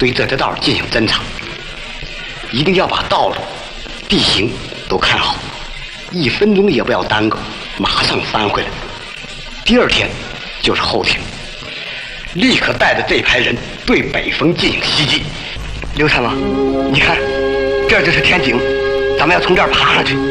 对这条道进行侦查，一定要把道路、地形都看好，1分钟也不要耽搁，马上翻回来。第2天就是后天，立刻带着这排人对北峰进行袭击。刘参谋，你看，这就是天井，咱们要从这儿爬上去。